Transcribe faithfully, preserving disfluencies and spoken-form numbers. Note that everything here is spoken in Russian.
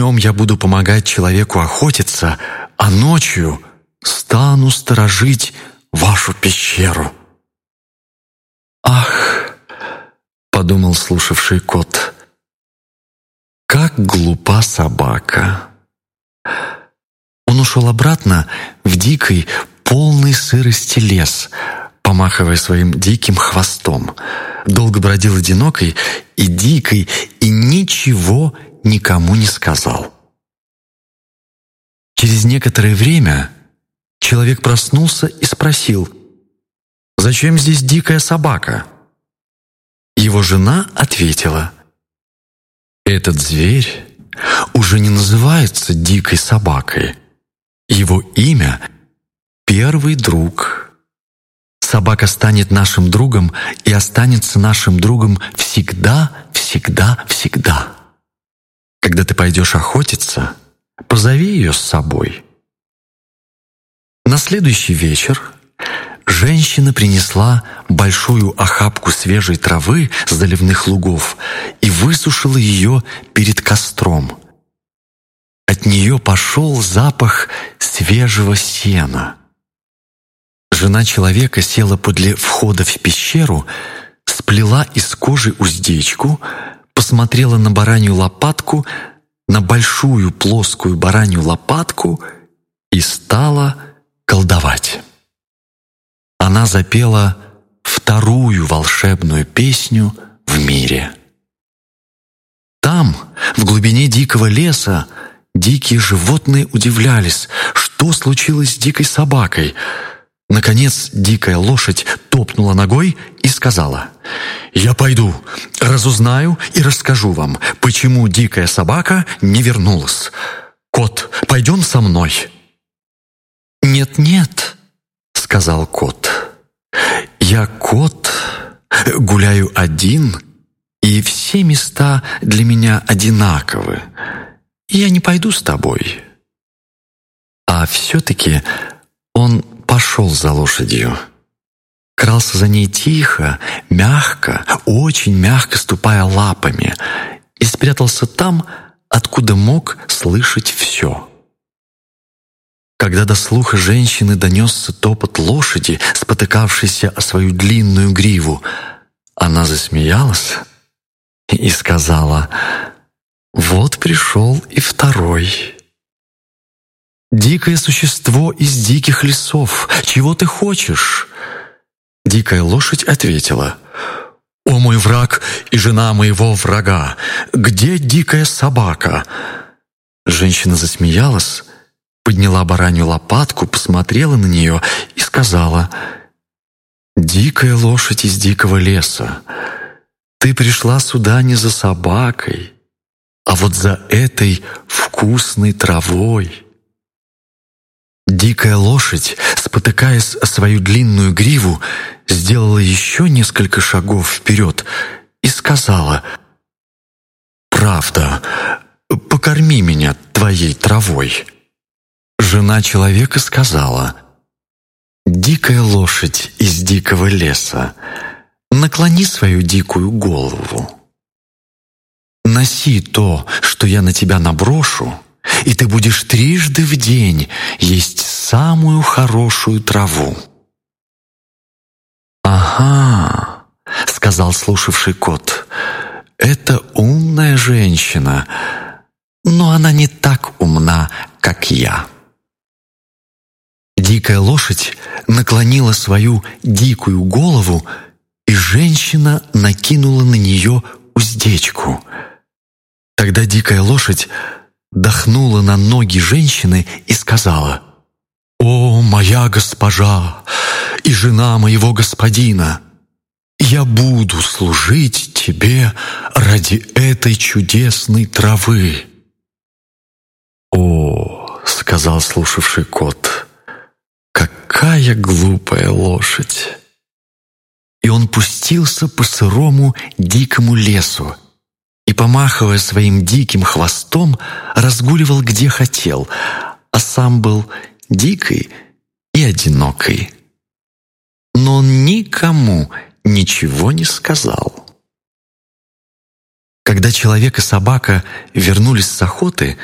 Днем я буду помогать человеку охотиться, а ночью стану сторожить вашу пещеру». «Ах!» — подумал слушавший кот. «Как глупа собака!» Он ушел обратно в дикий, полный сырости лес, помахивая своим диким хвостом. Долго бродил одинокой и дикой, и ничего никому не сказал. Через некоторое время человек проснулся и спросил: «Зачем здесь дикая собака?» Его жена ответила: «Этот зверь уже не называется дикой собакой. Его имя — первый друг. Собака станет нашим другом и останется нашим другом всегда, всегда, всегда. Когда ты пойдешь охотиться, позови ее с собой». На следующий вечер женщина принесла большую охапку свежей травы с заливных лугов и высушила ее перед костром. От нее пошел запах свежего сена. Жена человека села подле входа в пещеру, сплела из кожи уздечку, посмотрела на баранью лопатку, на большую плоскую баранью лопатку и стала колдовать. Она запела вторую волшебную песню в мире. Там, в глубине дикого леса, дикие животные удивлялись, что случилось с дикой собакой. Наконец дикая лошадь топнула ногой и сказала: «Я пойду, разузнаю и расскажу вам, почему дикая собака не вернулась. Кот, пойдем со мной». «Нет-нет», — сказал кот, — «я кот, гуляю один, и все места для меня одинаковы. Я не пойду с тобой». А все-таки он пошел за лошадью. Крался за ней тихо, мягко, очень мягко ступая лапами, и спрятался там, откуда мог слышать все. Когда до слуха женщины донесся топот лошади, спотыкавшейся о свою длинную гриву, она засмеялась и сказала: «Вот пришел и второй». «Дикое существо из диких лесов, чего ты хочешь?» Дикая лошадь ответила: «О мой враг и жена моего врага, где дикая собака?» Женщина засмеялась, подняла баранью лопатку, посмотрела на нее и сказала: «Дикая лошадь из дикого леса, ты пришла сюда не за собакой, а вот за этой вкусной травой». Дикая лошадь, спотыкаясь о свою длинную гриву, сделала еще несколько шагов вперед и сказала: «Правда, покорми меня твоей травой». Жена человека сказала: «Дикая лошадь из дикого леса, наклони свою дикую голову. Носи то, что я на тебя наброшу, и ты будешь трижды в день есть самую хорошую траву». «Ага», — сказал слушавший кот, — «это умная женщина, но она не так умна, как я». Дикая лошадь наклонила свою дикую голову, и женщина накинула на нее уздечку. Тогда дикая лошадь дохнула на ноги женщины и сказала: «О, моя госпожа и жена моего господина, я буду служить тебе ради этой чудесной травы». «О, — сказал слушавший кот, — какая глупая лошадь!» И он пустился по сырому дикому лесу и, помахивая своим диким хвостом, разгуливал где хотел, а сам был дикий и одинокий. Но он никому ничего не сказал. Когда человек и собака вернулись с охоты,